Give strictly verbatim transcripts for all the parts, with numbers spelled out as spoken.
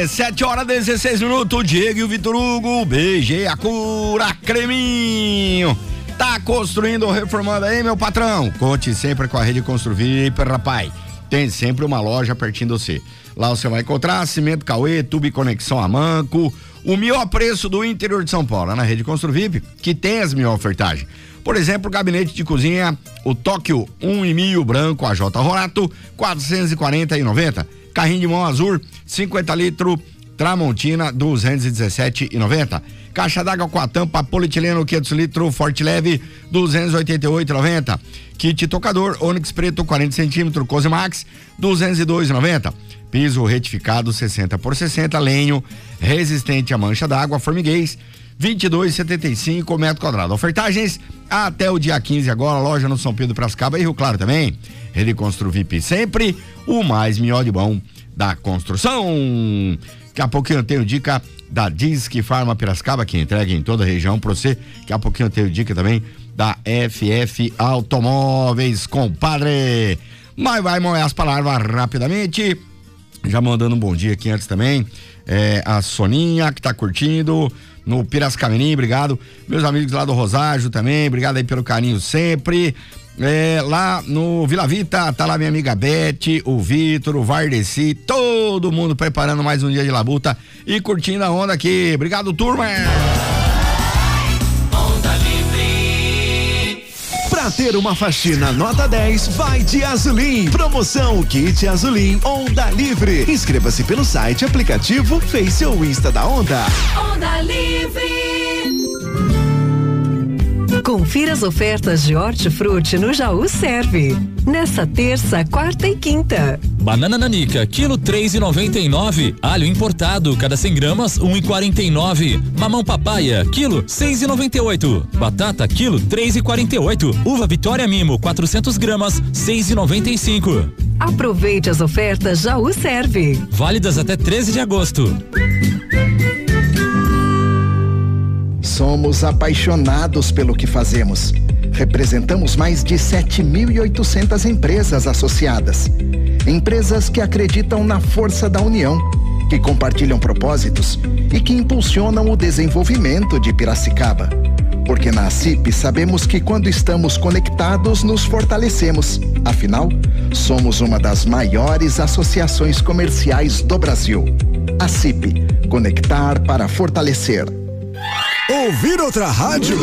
sete horas e dezesseis minutos, Diego e o Vitor Hugo, B G a Cura Creminho. Tá construindo ou reformando aí, meu patrão? Conte sempre com a Rede Construvip, rapaz. Tem sempre uma loja pertinho de você. Lá você vai encontrar cimento Cauê, tubo e conexão a manco, o melhor preço do interior de São Paulo, na Rede Construvip, que tem as melhores ofertagens. Por exemplo, o gabinete de cozinha, o Tóquio um e meio branco A J Rorato, quatrocentos e quarenta e noventa. Carrinho de mão azul, cinquenta litros, Tramontina, duzentos e dezessete e noventa. Caixa d'água com a tampa polietileno quinhentos litros, Forte Leve, duzentos e oitenta e oito e noventa. Kit tocador, Onix preto, quarenta centímetros, Cosimax, duzentos e dois e noventa. Piso retificado, sessenta por sessenta, lenho, resistente à mancha d'água, formiguês, vinte e dois e setenta e cinco metro quadrado. Ofertagens até o dia quinze agora, loja no São Pedro Piracicaba e Rio Claro também. Rede Construvip sempre o mais melhor de bom da construção. Daqui a pouquinho eu tenho dica da Disque Farma Piracicaba, que entrega em toda a região pra você. Daqui a pouquinho eu tenho dica também da F F Automóveis, compadre. Mas vai moer as palavras rapidamente. Já mandando um bom dia aqui antes também. É, a Soninha, que tá curtindo no Piracicamenim, obrigado. Meus amigos lá do Rosário também, obrigado aí pelo carinho sempre. É, lá no Vila Vita, tá lá minha amiga Beth, o Vitor, o Vardeci, todo mundo preparando mais um dia de labuta e curtindo a onda aqui. Obrigado, turma! Onda Livre. Pra ter uma faxina nota dez, vai de Azulim. Promoção Kit Azulim Onda Livre. Inscreva-se pelo site, aplicativo, Face ou Insta da Onda. Onda Livre. Confira as ofertas de Hortifruti no Jaú Serve. Nessa terça, quarta e quinta. Banana nanica, quilo três e noventa e nove. Alho importado, cada cem gramas, um e quarenta e nove. Mamão papaya, quilo seis e noventa e oito. Batata, quilo três e quarenta e oito. Uva Vitória Mimo, quatrocentos gramas, seis e noventa e cinco. Aproveite as ofertas Jaú Serve. Válidas até treze de agosto. Somos apaixonados pelo que fazemos. Representamos mais de sete mil e oitocentas empresas associadas. Empresas que acreditam na força da união, que compartilham propósitos e que impulsionam o desenvolvimento de Piracicaba. Porque na A C I P sabemos que quando estamos conectados nos fortalecemos. Afinal, somos uma das maiores associações comerciais do Brasil. A C I P, conectar para fortalecer. Ouvir outra rádio?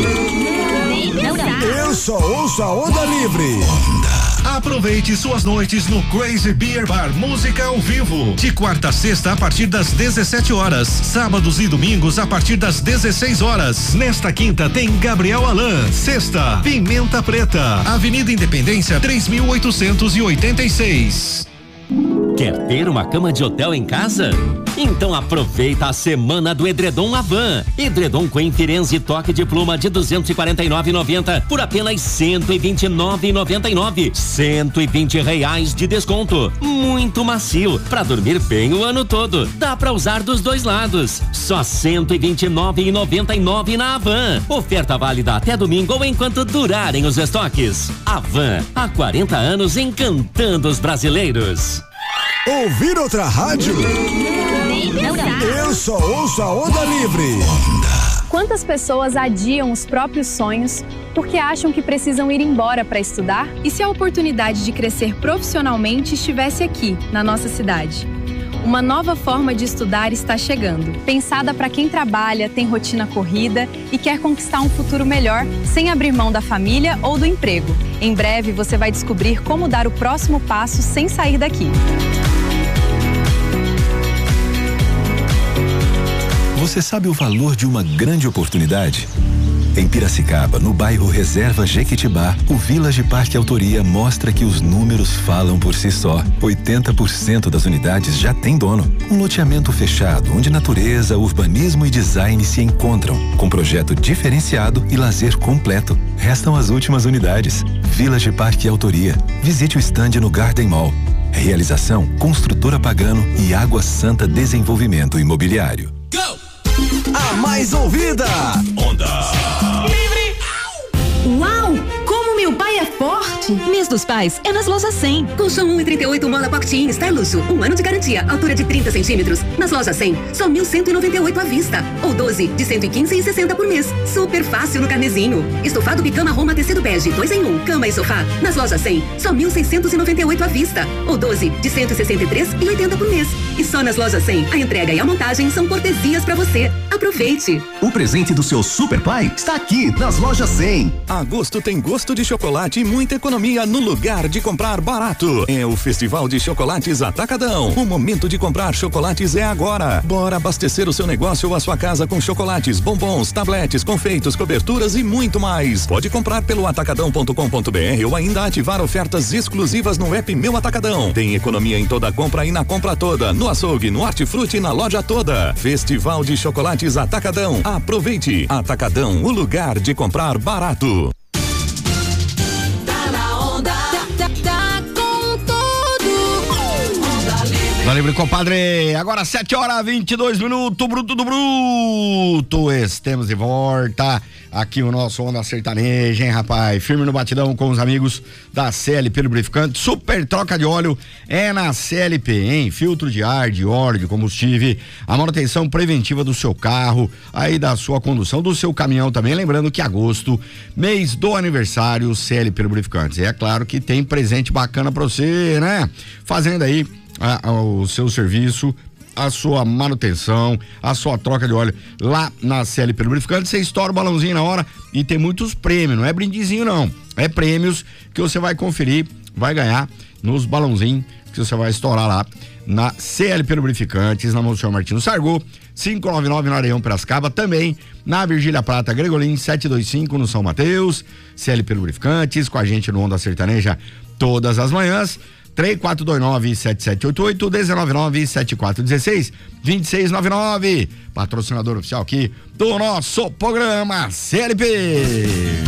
Eu só ouço a Onda Livre. Aproveite suas noites no Crazy Beer Bar, música ao vivo. De quarta a sexta a partir das dezessete horas. Sábados e domingos a partir das dezesseis horas. Nesta quinta tem Gabriel Alan. Sexta, Pimenta Preta. Avenida Independência três mil oitocentos e oitenta e seis. Quer ter uma cama de hotel em casa? Então aproveita a semana do edredom Avan. Edredom Queen Firenze toque de pluma de duzentos e quarenta e nove reais e noventa centavos por apenas cento e vinte e nove reais e noventa e nove centavos. cento e vinte reais de desconto. Muito macio, pra dormir bem o ano todo. Dá pra usar dos dois lados. Só cento e vinte e nove reais e noventa e nove centavos na Avan. Oferta válida até domingo ou enquanto durarem os estoques. Avan, há quarenta anos encantando os brasileiros. Ouvir outra rádio? Eu só ouço a Onda Livre. Quantas pessoas adiam os próprios sonhos porque acham que precisam ir embora para estudar? E se a oportunidade de crescer profissionalmente estivesse aqui, na nossa cidade? Uma nova forma de estudar está chegando, pensada para quem trabalha, tem rotina corrida e quer conquistar um futuro melhor sem abrir mão da família ou do emprego. Em breve você vai descobrir como dar o próximo passo sem sair daqui. Você sabe o valor de uma grande oportunidade? Em Piracicaba, no bairro Reserva Jequitibá, o Village Parque Autoria mostra que os números falam por si só. oitenta por cento das unidades já tem dono. Um loteamento fechado, onde natureza, urbanismo e design se encontram, com projeto diferenciado e lazer completo. Restam as últimas unidades. Village Parque Autoria. Visite o stand no Garden Mall. Realização, Construtora Pagano e Água Santa Desenvolvimento Imobiliário. Go! A mais ouvida! Onda Livre! Uau! Como meu pai é forte! presente. Mês dos Pais é nas Lojas cem. Colchão um e trinta e oito mola Pocket Star Luxo, um ano de garantia, altura de trinta centímetros. Nas Lojas cem, só mil cento e noventa e oito à vista. Ou doze de cento e quinze e sessenta por mês. Super fácil no carnezinho. Estofado Bicama Roma tecido bege, dois em um, cama e sofá. Nas Lojas cem, só mil seiscentos e noventa e oito à vista. Ou doze de cento e sessenta e três e oitenta por mês. E só nas Lojas cem, a entrega e a montagem são cortesias pra você. Aproveite! O presente do seu super pai está aqui nas Lojas cem. Agosto tem gosto de chocolate e muita economia no lugar de comprar barato. É o Festival de Chocolates Atacadão. O momento de comprar chocolates é agora. Bora abastecer o seu negócio ou a sua casa com chocolates, bombons, tabletes, confeitos, coberturas e muito mais. Pode comprar pelo atacadão ponto com ponto br ou ainda ativar ofertas exclusivas no app Meu Atacadão. Tem economia em toda a compra e na compra toda, no açougue, no hortifruti e na loja toda. Festival de Chocolates Atacadão. Aproveite. Atacadão, o lugar de comprar barato. Tá na onda, tá, tá com tudo. Onda Livre. Onda Livre, compadre. Agora sete horas e vinte e dois minutos, bruto do bruto. Estamos de volta. Aqui o nosso Onda Sertaneja, hein, rapaz? Firme no batidão com os amigos da C L P Lubrificante. Super troca de óleo é na C L P, hein? Filtro de ar, de óleo, de combustível, a manutenção preventiva do seu carro, aí da sua condução, do seu caminhão também. Lembrando que agosto, mês do aniversário, C L P Lubrificantes. E é claro que tem presente bacana pra você, né? Fazendo aí a, a, o seu serviço, a sua manutenção, a sua troca de óleo lá na C L P Lubrificante. Você estoura o balãozinho na hora e tem muitos prêmios, não é brindezinho não, é prêmios que você vai conferir, vai ganhar nos balãozinhos que você vai estourar lá na C L P Lubrificantes, na Monsenhor Martino Sargô, quinhentos e noventa e nove no Areião Piracicaba, também na Virgília Prata Gregolin setecentos e vinte e cinco no São Mateus. C L P Lubrificantes com a gente no Onda Sertaneja todas as manhãs. três quatro dois nove, sete sete oito oito, um nove nove, sete quatro um seis, dois seis nove nove. Patrocinador oficial aqui do nosso programa C L P.